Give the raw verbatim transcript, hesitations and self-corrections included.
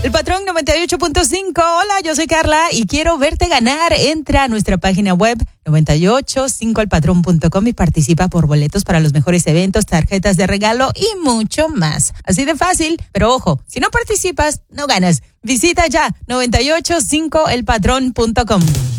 El Patrón noventa y ocho punto cinco. Hola, yo soy Carla y quiero verte ganar. Entra a nuestra página web noventa y ocho cinco el patrón punto com y participa por boletos para los mejores eventos, tarjetas de regalo y mucho más. Así de fácil, pero ojo, si no participas, no ganas. Visita ya noventa y ocho cinco el patrón punto com.